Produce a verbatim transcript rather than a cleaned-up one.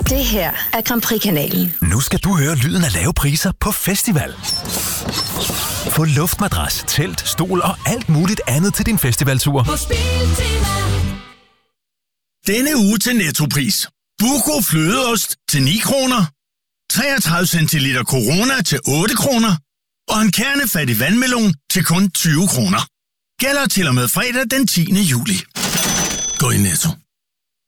Det her er Grand Prix-kanalen. Nu skal du høre lyden af lave priser på festival. Få luftmadras, telt, stol og alt muligt andet til din festivaltur. På Biltema. Denne uge til Nettopris. Buco flødeost til ni kroner. treogtredive centiliter Corona til otte kroner. Og en kernefattig vandmelon til kun tyve kroner. Gælder til og med fredag den tiende juli. Gå i Netto.